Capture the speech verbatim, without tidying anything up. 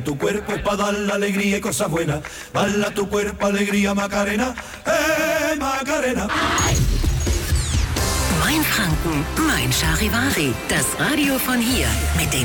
tu cuerpo es para dar la alegría y cosas buenas. Bala tu cuerpo, alegría, Macarena, eh, Macarena. Mein Franken, mein Charivari. Das Radio von hier mit den